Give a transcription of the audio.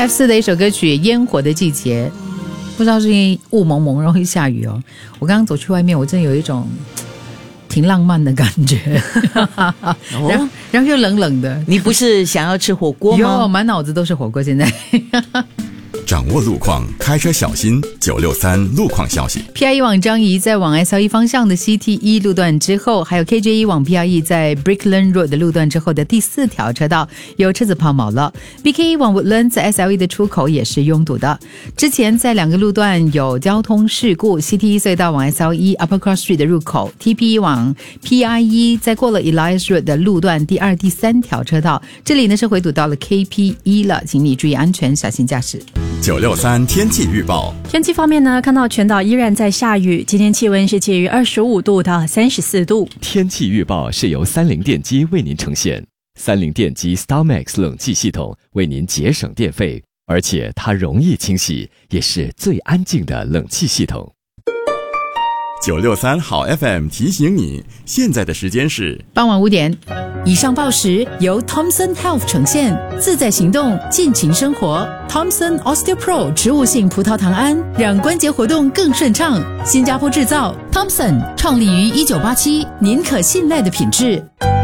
F4 的一首歌曲《烟火的季节》，不知道是因为雾蒙蒙容易下雨哦。我刚刚走去外面，我真的有一种挺浪漫的感觉，然后又冷冷的。 你不是想要吃火锅吗？ 有，满脑子都是火锅现在。 掌握路况，开车小心。963路况消息 PIE 往张仪在往 SLE 方向的 CT1 路段之后，还有 KJ1 往 PIE 在 Brickland Road 的路段之后的第4条车道有车子抛锚了。BK1 往 Woodlands 在 SLE 的出口也是拥堵的。之前在2个路段有交通事故， CT1 隧道往 SLE Upper Cross Street 的入口， TP1 往 PIE 在过了 Elias Road 的路段第2、第3条车道，这里呢是回堵到了 KP1 了，请你注意安全，小心驾驶。 963天气预报。 天气方面呢，看到全岛依然在下雨，今天气温是介于25度到34度。 天气预报是由30电机为您呈现。30电机 StarMax 冷气系统为您节省电费，而且它容易清洗，也是最安静的冷气系统。 963好 FM 提醒你，现在的时间是傍晚5点。以上报时由 Thomson Health 呈现，自在行动，尽情生活。Thomson OsteoPro 植物性葡萄糖胺，让关节活动更顺畅。新加坡制造 ，Thomson 创立于1987，您可信赖的品质。